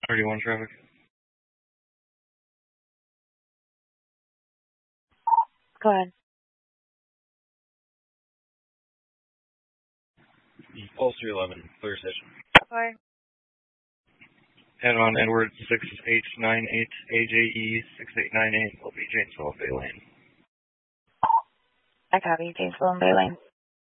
31 traffic. Go ahead. Pulse 311, clear station. Sorry. Head on Edward 6898 AJE 6898 will be Janesville Bay Lane. I copy, Janesville and Bay Lane.